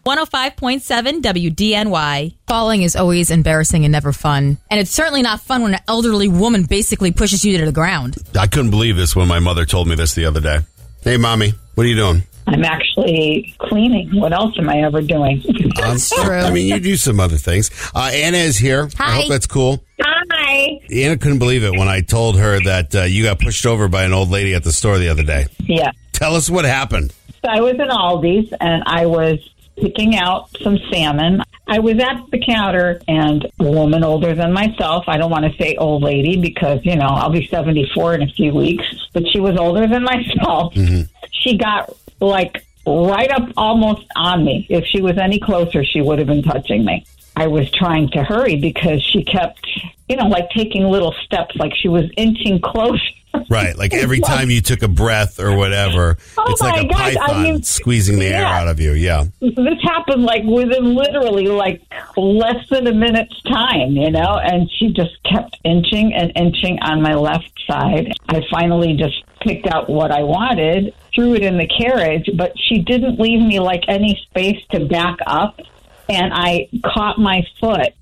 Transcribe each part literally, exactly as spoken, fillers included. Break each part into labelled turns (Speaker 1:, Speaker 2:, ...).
Speaker 1: one oh five point seven W D N Y. Falling is always embarrassing and never fun. And it's certainly not fun when an elderly woman basically pushes you to the ground.
Speaker 2: I couldn't believe this when my mother told me this the other day. Hey, Mommy, what are you doing?
Speaker 3: I'm actually cleaning. What else am I ever doing?
Speaker 1: That's
Speaker 2: um,
Speaker 1: true.
Speaker 2: I mean, you do some other things. Uh, Anna is here.
Speaker 1: Hi.
Speaker 2: I hope that's cool.
Speaker 3: Hi.
Speaker 2: Anna couldn't believe it when I told her that uh, you got pushed over by an old lady at the store the other day.
Speaker 3: Yeah.
Speaker 2: Tell us what happened.
Speaker 3: So I was in Aldi's, and I was picking out some salmon. I was at the counter, and a woman older than myself, I don't want to say old lady because, you know, I'll be seventy-four in a few weeks, but she was older than myself. Mm-hmm. She got, like, right up almost on me. If she was any closer, she would have been touching me. I was trying to hurry because she kept, you know, like taking little steps, like she was inching closer.
Speaker 2: Right, like every time you took a breath or whatever,
Speaker 3: oh
Speaker 2: it's like a
Speaker 3: gosh,
Speaker 2: python
Speaker 3: I mean,
Speaker 2: squeezing the
Speaker 3: yeah.
Speaker 2: air out of you, yeah.
Speaker 3: This happened like within literally like less than a minute's time, you know, and she just kept inching and inching on my left side. I finally just picked out what I wanted, threw it in the carriage, but she didn't leave me like any space to back up, and I caught my foot.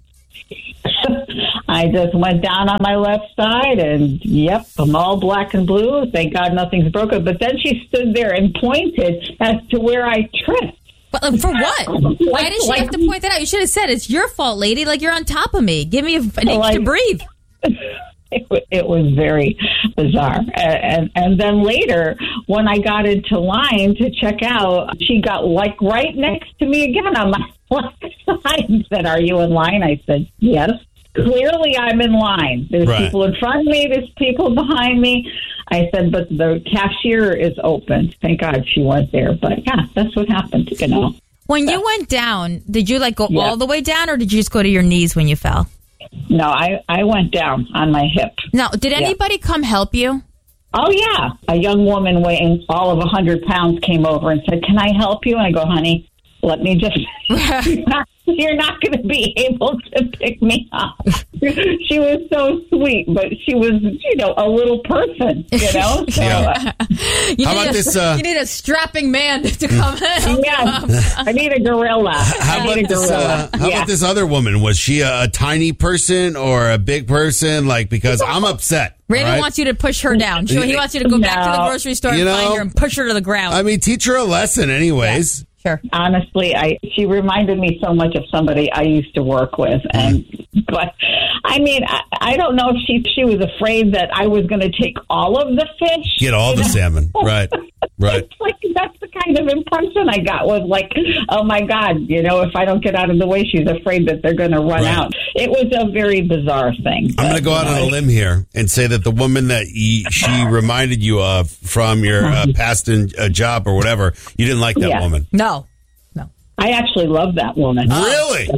Speaker 3: I just went down on my left side, and yep, I'm all black and blue. Thank God nothing's broken. But then she stood there and pointed as to where I tripped.
Speaker 1: But uh, for what?
Speaker 3: Like,
Speaker 1: Why did she
Speaker 3: like,
Speaker 1: have to point that out? You should have said, it's your fault, lady. Like, you're on top of me. Give me a, an inch
Speaker 3: like,
Speaker 1: to breathe.
Speaker 3: It, it was very bizarre. And, and then later, when I got into line to check out, she got like right next to me again on my left side and said, "Are you in line?" I said, "Yes." Clearly, I'm in line. There's
Speaker 2: right.
Speaker 3: people in front of me. There's people behind me. I said, but the cashier is open. Thank God she went there. But yeah, that's what happened, you know.
Speaker 1: When you went down, did you like go
Speaker 3: yeah.
Speaker 1: all the way down, or did you just go to your knees when you fell?
Speaker 3: No, I, I went down on my hip.
Speaker 1: Now, did anybody yeah. come help you?
Speaker 3: Oh, yeah. A young woman weighing all of one hundred pounds came over and said, "Can I help you?" And I go, "Honey, let me just, you're not, you're not going to be able to pick me up." She was so sweet, but she was, you know, a little person, you know? So,
Speaker 2: yeah.
Speaker 3: uh,
Speaker 1: you,
Speaker 2: How
Speaker 1: need
Speaker 2: about
Speaker 1: a,
Speaker 2: this, uh,
Speaker 1: you need a strapping man to come in.
Speaker 3: Yeah, I need a gorilla.
Speaker 2: How,
Speaker 3: I
Speaker 2: about
Speaker 3: need a
Speaker 2: this,
Speaker 3: gorilla.
Speaker 2: uh, how
Speaker 3: yeah.
Speaker 2: about this other woman? Was she a, a tiny person or a big person? Like, because I'm upset.
Speaker 1: Randy
Speaker 2: right?
Speaker 1: wants you to push her down. She, he wants you to go
Speaker 3: no.
Speaker 1: back to the grocery store
Speaker 2: You
Speaker 1: and
Speaker 2: know,
Speaker 1: find her and push her to the ground.
Speaker 2: I mean, teach her a lesson anyways.
Speaker 1: Yeah. Sure.
Speaker 3: Honestly, I she reminded me so much of somebody I used to work with, and but I mean, I, I don't know if she she was afraid that I was going to take all of the fish,
Speaker 2: Get all the
Speaker 3: know?
Speaker 2: salmon, right? Right.
Speaker 3: It's like that's the kind of impression I got was like, oh my God, you know, if I don't get out of the way, she's afraid that they're going to run
Speaker 2: Right.
Speaker 3: out. It was a very bizarre thing.
Speaker 2: I'm going to go out on a limb here and say that the woman that he, she reminded you of from your uh, past in, uh, job or whatever, you didn't like that
Speaker 3: Yeah.
Speaker 2: woman.
Speaker 1: No. No.
Speaker 3: I actually love that woman.
Speaker 2: Really?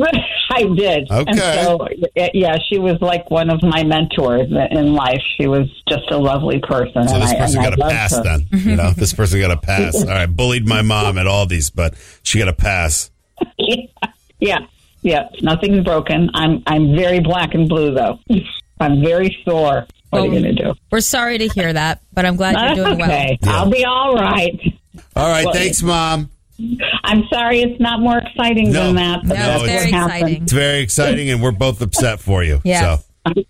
Speaker 3: I did.
Speaker 2: Okay.
Speaker 3: And so, yeah, she was like one of my mentors in life. She was just a lovely person.
Speaker 2: So
Speaker 3: and
Speaker 2: this
Speaker 3: I,
Speaker 2: person
Speaker 3: and
Speaker 2: got
Speaker 3: I
Speaker 2: a
Speaker 3: loved
Speaker 2: pass
Speaker 3: her.
Speaker 2: then. You know, this person got a pass. All right, bullied my mom at Aldi's, but she got a pass.
Speaker 3: yeah, yeah, yeah. Nothing's broken. I'm I'm very black and blue though. I'm very sore. What
Speaker 1: Well,
Speaker 3: are you going to do?
Speaker 1: We're sorry to hear that, but I'm glad
Speaker 3: That's
Speaker 1: you're doing
Speaker 3: okay.
Speaker 2: Yeah.
Speaker 3: I'll be all right.
Speaker 2: All right,
Speaker 3: Well,
Speaker 2: thanks, Mom.
Speaker 3: I'm sorry it's not more exciting
Speaker 2: No.
Speaker 3: than that. But
Speaker 1: No,
Speaker 3: that's
Speaker 1: it's very
Speaker 3: what happened.
Speaker 1: exciting.
Speaker 2: It's very exciting, and we're both upset for you.
Speaker 1: Yeah.
Speaker 2: So.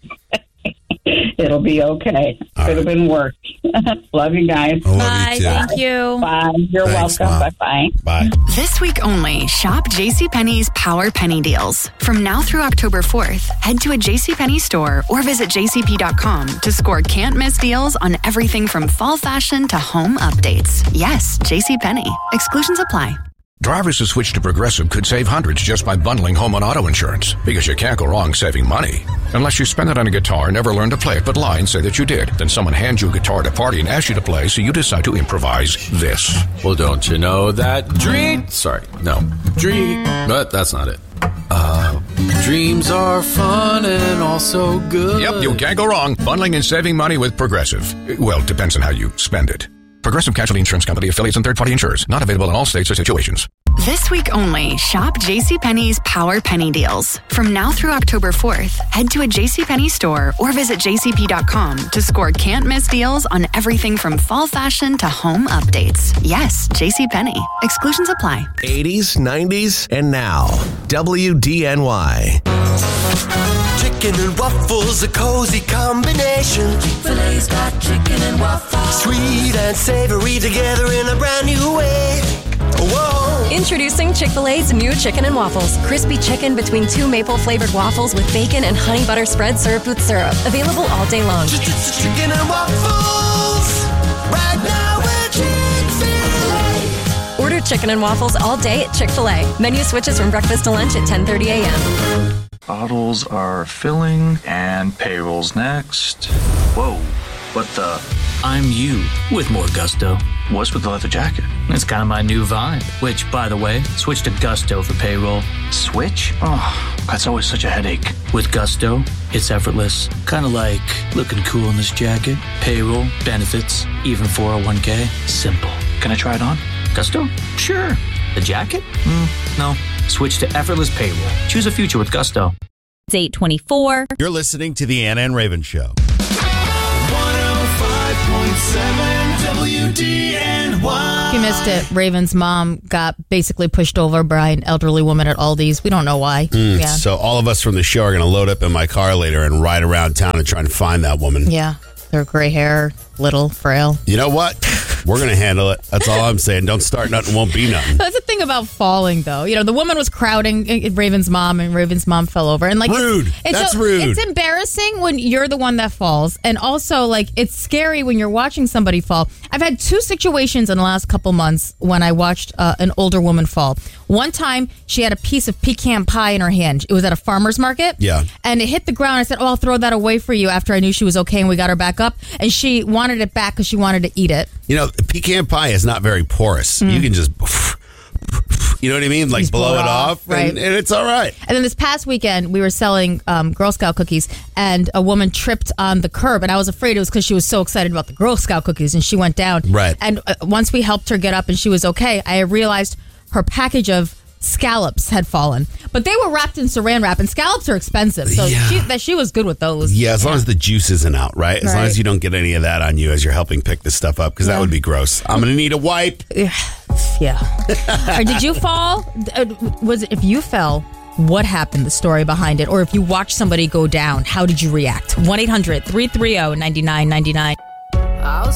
Speaker 3: It'll be okay.
Speaker 2: All
Speaker 3: Could have
Speaker 2: right.
Speaker 3: been worse. Love you guys.
Speaker 2: I love
Speaker 1: Bye.
Speaker 2: you too.
Speaker 1: Thank you.
Speaker 3: Bye. You're
Speaker 2: Thanks,
Speaker 3: welcome.
Speaker 2: Mom.
Speaker 3: Bye-bye.
Speaker 2: Bye.
Speaker 4: This week only, shop JCPenney's Power Penny Deals. From now through October fourth, head to a JCPenney store or visit j c p dot com to score can't-miss deals on everything from fall fashion to home updates. Yes, JCPenney. Exclusions apply.
Speaker 5: Drivers who switch to Progressive could save hundreds just by bundling home and auto insurance, because you can't go wrong saving money. Unless you spend it on a guitar and never learn to play it but lie and say that you did. Then someone hands you a guitar at a party and asks you to play, so you decide to improvise this.
Speaker 6: Well, don't you know that dream... Sorry, no. Dream... But that's not it. Uh, dreams are fun and also good.
Speaker 5: Yep, you can't go wrong bundling and saving money with Progressive. Well, it depends on how you spend it. Progressive Casualty Insurance Company, affiliates, and third-party insurers. Not available in all states or situations.
Speaker 4: This week only, shop JCPenney's Power Penny Deals. From now through October fourth, head to a JCPenney store or visit J C P dot com to score can't-miss deals on everything from fall fashion to home updates. Yes, JCPenney. Exclusions apply.
Speaker 7: eighties, nineties, and now. W D N Y.
Speaker 8: Chicken and waffles, a cozy combination.
Speaker 9: Chick-fil-A's got chicken and waffles.
Speaker 8: Sweet and savory together in a brand new way. Whoa.
Speaker 10: Introducing Chick-fil-A's new chicken and waffles. Crispy chicken between two maple-flavored waffles with bacon and honey butter spread served with syrup. Available all day long.
Speaker 8: Chicken and waffles. Right now we're Chick-fil-A.
Speaker 10: Order chicken and waffles all day at Chick-fil-A. Menu switches from breakfast to lunch at ten thirty a.m.
Speaker 11: Bottles are filling and payroll's next. Whoa, what the?
Speaker 12: I'm you with more gusto.
Speaker 11: What's with the leather jacket?
Speaker 12: It's kind of my new vibe. Which, by the way, switch to Gusto for payroll.
Speaker 11: Switch? Oh, that's always such a headache.
Speaker 12: With Gusto, it's effortless. Kind of like looking cool in this jacket. Payroll, benefits, even four oh one k. Simple.
Speaker 11: Can I try it on?
Speaker 12: Gusto? Sure. The jacket? Mm, no. Switch to effortless payroll. Choose a future with Gusto.
Speaker 1: It's eight twenty-four.
Speaker 2: You're listening to the Anna and Raven Show.
Speaker 9: one oh five point seven W D N Y.
Speaker 1: If you missed it, Raven's mom got basically pushed over by an elderly woman at Aldi's. We don't know why.
Speaker 2: Mm,
Speaker 1: yeah.
Speaker 2: So all of us from the show are going to load up in my car later and ride around town and try to find that woman.
Speaker 1: Yeah. Their gray hair, little, frail.
Speaker 2: You know what? We're going to handle it. That's all I'm saying. Don't start nothing, won't be nothing.
Speaker 1: That's the thing about falling, though. You know, the woman was crowding Raven's mom, and Raven's mom fell over. And like,
Speaker 2: rude.
Speaker 1: It's, it's
Speaker 2: That's
Speaker 1: so,
Speaker 2: rude.
Speaker 1: It's embarrassing when you're the one that falls, and also like it's scary when you're watching somebody fall. I've had two situations in the last couple months when I watched uh, an older woman fall. One time, she had a piece of pecan pie in her hand. It was at a farmer's market.
Speaker 2: Yeah.
Speaker 1: And it hit the ground. I said, "Oh, I'll throw that away for you." After I knew she was okay, and we got her back up, and she wanted it back because she wanted to eat it.
Speaker 2: You know, pecan pie is not very porous.
Speaker 1: Mm.
Speaker 2: You can just, you know what I mean? Like
Speaker 1: Just
Speaker 2: blow,
Speaker 1: blow
Speaker 2: it
Speaker 1: it
Speaker 2: off,
Speaker 1: off, right.
Speaker 2: and, and it's all right.
Speaker 1: And then this past weekend, we were selling um, Girl Scout cookies, and a woman tripped on the curb, and I was afraid it was because she was so excited about the Girl Scout cookies, and she went down.
Speaker 2: Right.
Speaker 1: And uh, once we helped her get up and she was okay, I realized her package of scallops had fallen, but they were wrapped in saran wrap, and scallops are expensive, so
Speaker 2: Yeah.
Speaker 1: she, that she was good with those.
Speaker 2: Yeah, as long as the juice isn't out, right? As long
Speaker 1: Right.
Speaker 2: as you don't get any of that on you as you're helping pick this stuff up, because that
Speaker 1: Yeah.
Speaker 2: would be gross. I'm going to need a wipe.
Speaker 1: Yeah. Or did you fall? Uh, Was it if you fell? What happened? The story behind it, or if you watched somebody go down, how did you react? one eight hundred three three zero nine nine nine nine.